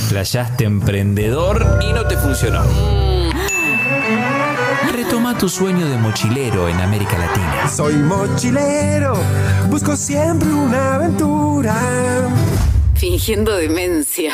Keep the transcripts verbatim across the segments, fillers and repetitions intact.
Flashaste emprendedor y no te funcionó. Retoma tu sueño de mochilero en América Latina. Soy mochilero, busco siempre una aventura. Fingiendo demencia.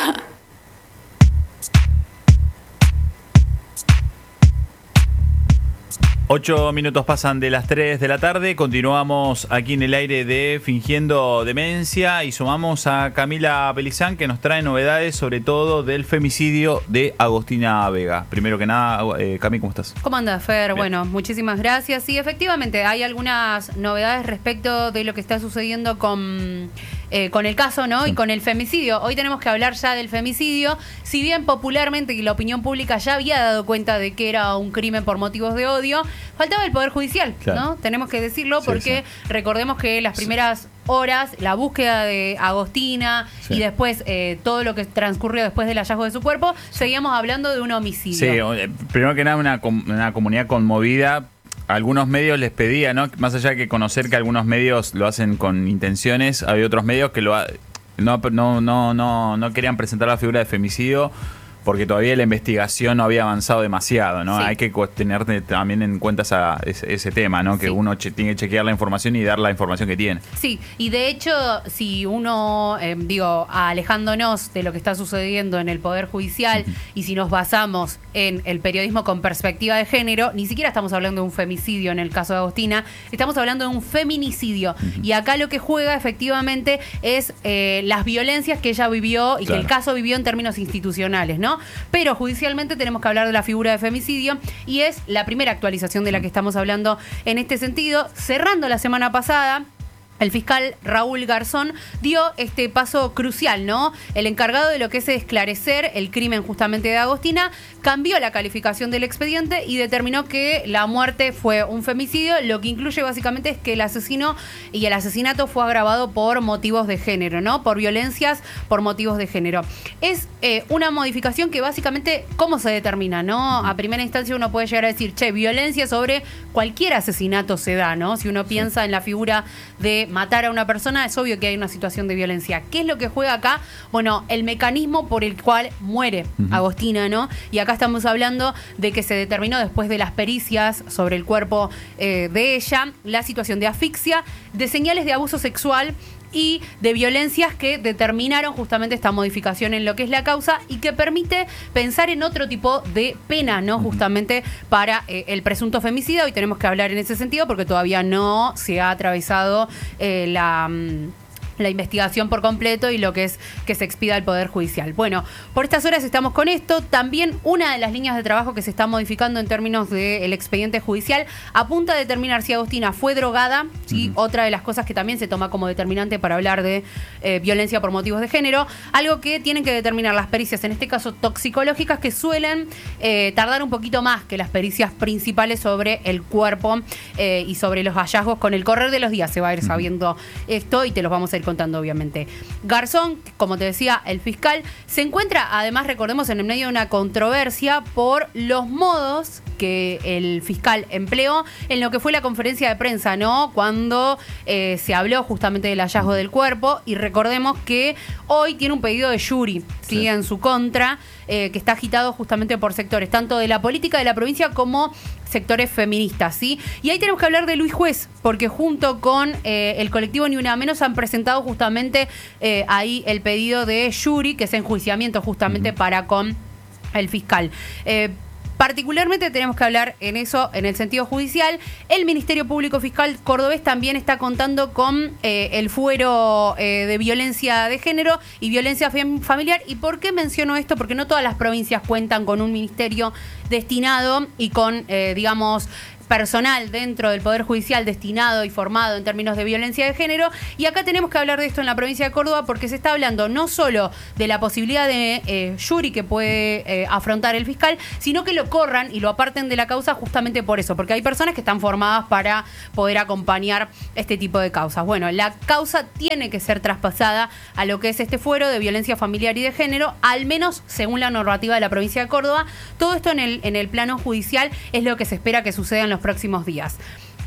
Ocho minutos pasan de las tres de la tarde, continuamos aquí en el aire de Fingiendo Demencia y sumamos a Camila Pelizán, que nos trae novedades sobre todo del femicidio de Agostina Vega. Primero que nada, eh, Cami, ¿cómo estás? ¿Cómo andas, Fer? Bien. Bueno, muchísimas gracias. Sí, efectivamente, hay algunas novedades respecto de lo que está sucediendo con... Eh, con el caso, ¿no? Sí. Y con el femicidio. Hoy tenemos que hablar ya del femicidio. Si bien popularmente y la opinión pública ya había dado cuenta de que era un crimen por motivos de odio, faltaba el Poder Judicial, Claro. ¿no? Tenemos que decirlo Sí, porque sí. recordemos que las primeras horas, la búsqueda de Agostina Sí. y después eh, todo lo que transcurrió después del hallazgo de su cuerpo, seguíamos hablando de un homicidio. Sí, eh, primero que nada una, com- una comunidad conmovida. Algunos medios les pedía, ¿no? Más allá de que conocer que algunos medios lo hacen con intenciones, había otros medios que lo ha- no, no, no, no, no querían presentar la figura de femicidio porque todavía la investigación no había avanzado demasiado, ¿no? Sí. Hay que cu- tener de- también en cuenta esa- ese, ese tema, ¿no? Que Sí. uno che- tiene que chequear la información y dar la información que tiene. Sí, y de hecho, si uno, eh, digo, alejándonos de lo que está sucediendo en el Poder Judicial y si nos basamos en el periodismo con perspectiva de género, ni siquiera estamos hablando de un femicidio en el caso de Agostina, estamos hablando de un feminicidio. Y acá lo que juega efectivamente es eh, las violencias que ella vivió y Claro. que el caso vivió en términos institucionales, ¿no? Pero judicialmente tenemos que hablar de la figura de femicidio y es la primera actualización de la que estamos hablando en este sentido. Cerrando la semana pasada, el fiscal Raúl Garzón dio este paso crucial, ¿no? El encargado de lo que es esclarecer el crimen justamente de Agostina cambió la calificación del expediente y determinó que la muerte fue un femicidio, lo que incluye básicamente es que el asesino y el asesinato fue agravado por motivos de género, ¿no? Por violencias por motivos de género. Es eh, una modificación que básicamente, ¿cómo se determina, no? A primera instancia uno puede llegar a decir, che, violencia sobre cualquier asesinato se da, ¿no? Si uno piensa en la figura de matar a una persona, es obvio que hay una situación de violencia. ¿Qué es lo que juega acá? Bueno, el mecanismo por el cual muere Uh-huh. Agostina, ¿no? Y acá estamos hablando de que se determinó después de las pericias sobre el cuerpo eh, de ella, la situación de asfixia, de señales de abuso sexual y de violencias que determinaron justamente esta modificación en lo que es la causa y que permite pensar en otro tipo de pena, ¿no? Justamente para eh, el presunto femicida. Hoy tenemos que hablar en ese sentido porque todavía no se ha atravesado eh, la... mm, la investigación por completo y lo que es que se expida el Poder Judicial. Bueno, por estas horas estamos con esto. También una de las líneas de trabajo que se está modificando en términos del expediente judicial apunta a determinar si Agostina fue drogada, ¿sí? Uh-huh. Otra de las cosas que también se toma como determinante para hablar de eh, violencia por motivos de género, algo que tienen que determinar las pericias, en este caso toxicológicas, que suelen eh, tardar un poquito más que las pericias principales sobre el cuerpo eh, y sobre los hallazgos. Con el correr de los días se va a ir sabiendo esto y te los vamos a ir contando, obviamente. Garzón, como te decía, el fiscal, se encuentra, además, recordemos, en el medio de una controversia por los modos que el fiscal empleó en lo que fue la conferencia de prensa, ¿no? Cuando eh, se habló justamente del hallazgo del cuerpo, y recordemos que hoy tiene un pedido de jury, ¿sí? Sí. En su contra, eh, que está agitado justamente por sectores, tanto de la política de la provincia como sectores feministas, ¿sí? Y ahí tenemos que hablar de Luis Juez, porque junto con eh, el colectivo Ni Una Menos han presentado justamente eh, ahí el pedido de jury, que es enjuiciamiento justamente uh-huh. para con el fiscal. Eh, Particularmente tenemos que hablar en eso, en el sentido judicial. El Ministerio Público Fiscal cordobés también está contando con eh, el fuero eh, de violencia de género y violencia familiar. ¿Y por qué menciono esto? Porque no todas las provincias cuentan con un ministerio destinado y con, eh, digamos, personal dentro del Poder Judicial destinado y formado en términos de violencia de género. Y acá tenemos que hablar de esto en la provincia de Córdoba, porque se está hablando no solo de la posibilidad de eh, jury que puede eh, afrontar el fiscal, sino que lo corran y lo aparten de la causa justamente por eso, porque hay personas que están formadas para poder acompañar este tipo de causas. Bueno, la causa tiene que ser traspasada a lo que es este fuero de violencia familiar y de género, al menos según la normativa de la provincia de Córdoba. Todo esto en el, en el plano judicial es lo que se espera que suceda en los próximos días.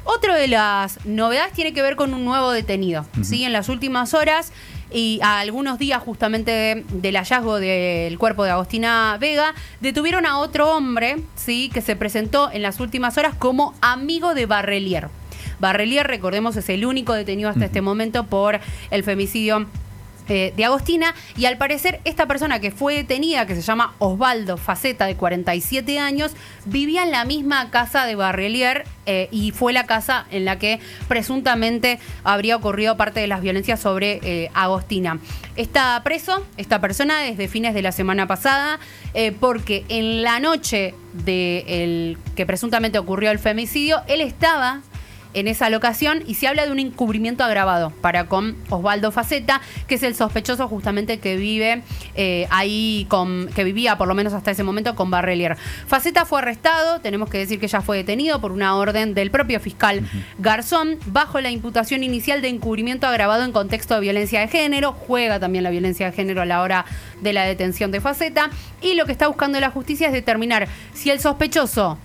Otro de las novedades tiene que ver con un nuevo detenido. Uh-huh. ¿Sí? En las últimas horas y a algunos días justamente de, del hallazgo del cuerpo de Agostina Vega, detuvieron a otro hombre, ¿sí? Que se presentó en las últimas horas como amigo de Barrelier. Barrelier, recordemos, es el único detenido hasta uh-huh. este momento por el femicidio Eh, de Agostina, y al parecer esta persona que fue detenida, que se llama Osvaldo Faceta, de cuarenta y siete años, vivía en la misma casa de Barrelier eh, y fue la casa en la que presuntamente habría ocurrido parte de las violencias sobre eh, Agostina. Está preso esta persona desde fines de la semana pasada eh, porque en la noche de el que presuntamente ocurrió el femicidio, él estaba en esa locación y se habla de un encubrimiento agravado para con Osvaldo Faceta, que es el sospechoso justamente que vive eh, ahí, con, que vivía por lo menos hasta ese momento con Barrelier. Faceta fue arrestado, tenemos que decir que ya fue detenido por una orden del propio fiscal uh-huh. Garzón, bajo la imputación inicial de encubrimiento agravado en contexto de violencia de género. Juega también la violencia de género a la hora de la detención de Faceta, y lo que está buscando la justicia es determinar si el sospechoso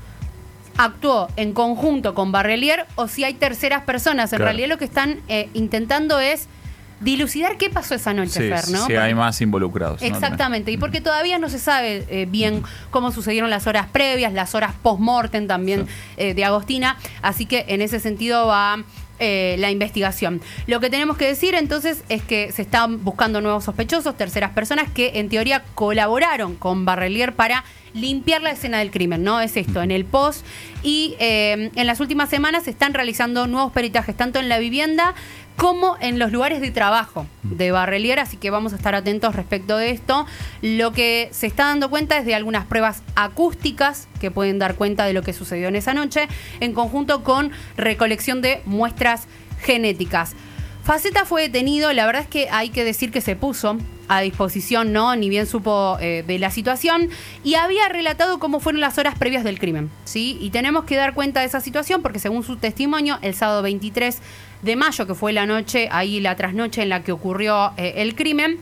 actuó en conjunto con Barrelier o si hay terceras personas. En claro. realidad lo que están eh, intentando es dilucidar qué pasó esa noche, sí, Fer, ¿no? Sí, porque hay más involucrados. Exactamente, ¿no? Y porque todavía no se sabe eh, bien cómo sucedieron las horas previas, las horas post-mortem también sí. eh, de Agostina, así que en ese sentido va eh, la investigación. Lo que tenemos que decir entonces es que se están buscando nuevos sospechosos, terceras personas que en teoría colaboraron con Barrelier para limpiar la escena del crimen, ¿no? Es esto, en el post. Y eh, en las últimas semanas se están realizando nuevos peritajes, tanto en la vivienda como en los lugares de trabajo de Barrelier, así que vamos a estar atentos respecto de esto. Lo que se está dando cuenta es de algunas pruebas acústicas que pueden dar cuenta de lo que sucedió en esa noche, en conjunto con recolección de muestras genéticas. Faceta fue detenido, la verdad es que hay que decir que se puso a disposición, ¿no? Ni bien supo eh, de la situación, y había relatado cómo fueron las horas previas del crimen, ¿sí? Y tenemos que dar cuenta de esa situación porque según su testimonio, el sábado veintitrés de mayo, que fue la noche, ahí la trasnoche en la que ocurrió eh, el crimen,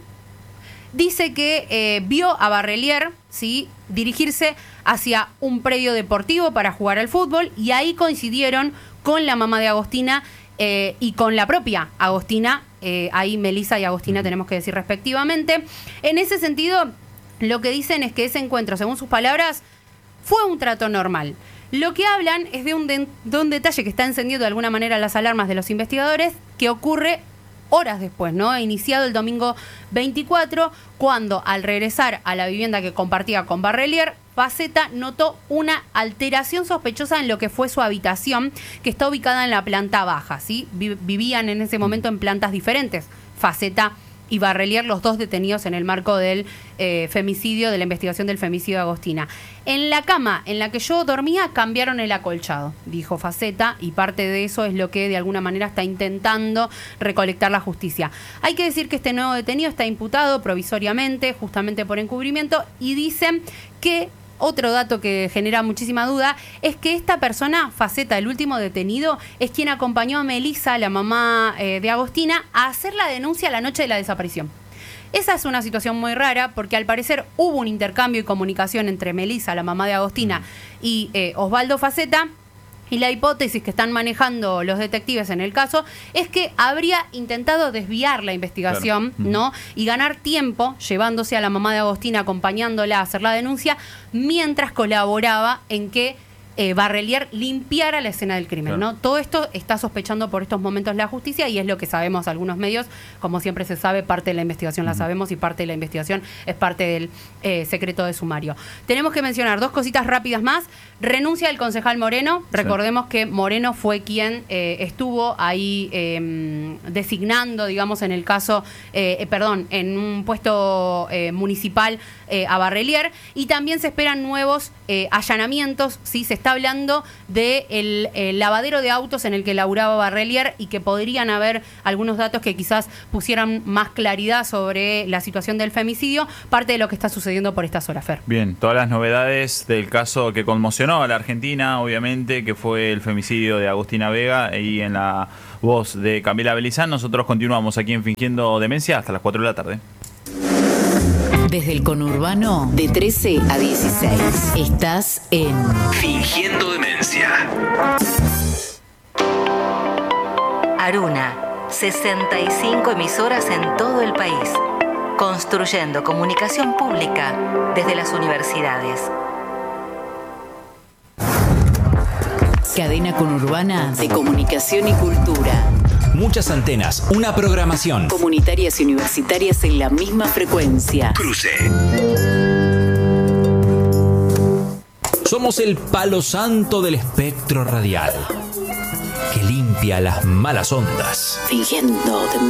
dice que eh, vio a Barrelier, ¿sí? dirigirse hacia un predio deportivo para jugar al fútbol, y ahí coincidieron con la mamá de Agostina eh, y con la propia Agostina. Eh, ahí Melissa y Agostina tenemos que decir respectivamente. En ese sentido, lo que dicen es que ese encuentro, según sus palabras, fue un trato normal. Lo que hablan es de un, de, de un detalle que está encendiendo de alguna manera las alarmas de los investigadores, que ocurre horas después, ¿no? Iniciado el domingo veinticuatro, cuando al regresar a la vivienda que compartía con Barrelier, Faceta notó una alteración sospechosa en lo que fue su habitación, que está ubicada en la planta baja, ¿sí? Vivían en ese momento en plantas diferentes, Faceta y Barrelier, los dos detenidos en el marco del eh, femicidio, de la investigación del femicidio de Agostina. En la cama en la que yo dormía cambiaron el acolchado, dijo Faceta, y parte de eso es lo que de alguna manera está intentando recolectar la justicia. Hay que decir que este nuevo detenido está imputado provisoriamente, justamente por encubrimiento, y dicen que otro dato que genera muchísima duda es que esta persona, Faceta, el último detenido, es quien acompañó a Melissa, la mamá eh, de Agostina, a hacer la denuncia la noche de la desaparición. Esa es una situación muy rara porque al parecer hubo un intercambio y comunicación entre Melissa, la mamá de Agostina, y eh, Osvaldo Faceta. Y la hipótesis que están manejando los detectives en el caso es que habría intentado desviar la investigación, claro. ¿no? Y ganar tiempo llevándose a la mamá de Agostina, acompañándola a hacer la denuncia, mientras colaboraba en que eh, Barrelier limpiara la escena del crimen, claro. ¿no? Todo esto está sospechando por estos momentos la justicia, y es lo que sabemos algunos medios. Como siempre se sabe, parte de la investigación la sabemos y parte de la investigación es parte del eh, secreto de sumario. Tenemos que mencionar dos cositas rápidas más. Renuncia del concejal Moreno. Recordemos sí. que Moreno fue quien eh, estuvo ahí eh, designando, digamos, en el caso, eh, perdón, en un puesto eh, municipal eh, a Barrelier. Y también se esperan nuevos eh, allanamientos, ¿sí? Se está hablando del de el lavadero de autos en el que laburaba Barrelier, y que podrían haber algunos datos que quizás pusieran más claridad sobre la situación del femicidio, parte de lo que está sucediendo por estas horas, Fer. Bien, todas las novedades del caso que conmocionó a la Argentina, obviamente, que fue el femicidio de Agostina Vega, y en la voz de Camila Belizán. Nosotros continuamos aquí en Fingiendo Demencia hasta las cuatro de la tarde. Desde el conurbano, de trece a dieciséis, estás en Fingiendo Demencia. Aruna, sesenta y cinco emisoras en todo el país, construyendo comunicación pública desde las universidades. Cadena conurbana de comunicación y cultura. Muchas antenas, una programación. Comunitarias y universitarias en la misma frecuencia. Cruce. Somos el palo santo del espectro radial, que limpia las malas ondas. Fingiendo de